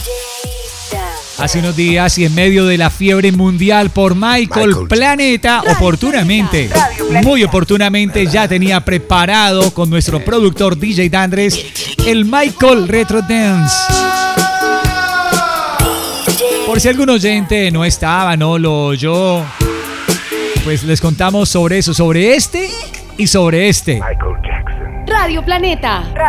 Hace unos días y en medio de la fiebre mundial por Michael Planeta, oportunamente, muy oportunamente, ya tenía preparado con nuestro productor DJ Dandres el Michael Retro Dance. Por si algún oyente no estaba, no lo oyó, pues les contamos sobre eso, sobre este y sobre este. Radio Planeta.